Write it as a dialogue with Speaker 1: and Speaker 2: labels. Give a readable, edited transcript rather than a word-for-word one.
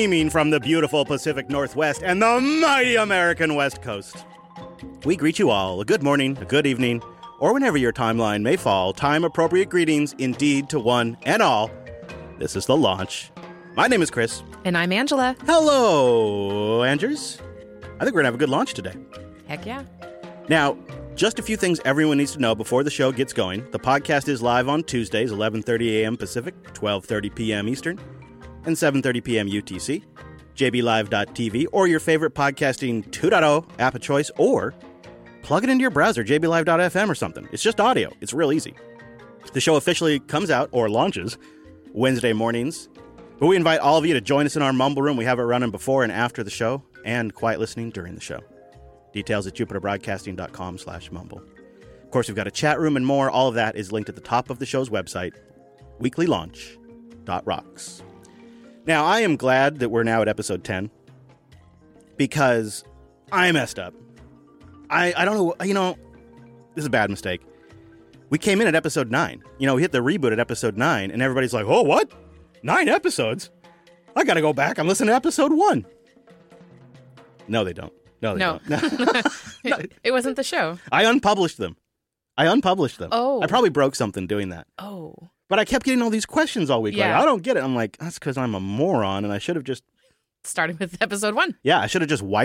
Speaker 1: streaming from the beautiful Pacific Northwest and the mighty American West Coast. We greet you all a good morning, a good evening, or whenever your timeline may fall, time-appropriate greetings indeed to one and all. This is The Launch. My name is Chris.
Speaker 2: And I'm Angela.
Speaker 1: Hello, Angers. I think we're going to have a good launch today.
Speaker 2: Heck yeah.
Speaker 1: Now, just a few things everyone needs to know before the show gets going. The podcast is live on Tuesdays, 11:30 a.m. Pacific, 12:30 p.m. Eastern, and 7:30 p.m. UTC. JBLive.tv or your favorite podcasting 2.0 app of choice, or plug it into your browser, jblive.fm or something. It's just audio. It's real easy. The show officially comes out or launches Wednesday mornings, but we invite all of you to join us in our Mumble Room. We have it running before and after the show, and quiet listening during the show. Details at jupiterbroadcasting.com/mumble. Of course, we've got a chat room and more. All of that is linked at the top of the show's website, weeklylaunch.rocks. Now, I am glad that we're now at episode 10 because I messed up. I don't know, this is a bad mistake. We came in at episode 9. We hit the reboot at episode 9, and everybody's like, oh, what? 9 episodes? I got to go back and listen to episode 1. No, they don't. No, they don't.
Speaker 2: It wasn't the show.
Speaker 1: I unpublished them.
Speaker 2: Oh.
Speaker 1: I probably broke something doing that.
Speaker 2: Oh.
Speaker 1: But I kept getting all these questions all week.
Speaker 2: Yeah.
Speaker 1: Like, I don't get it. I'm like, that's because I'm a moron, and I should have just...
Speaker 2: Starting with episode 1.
Speaker 1: Yeah, I should have just wiped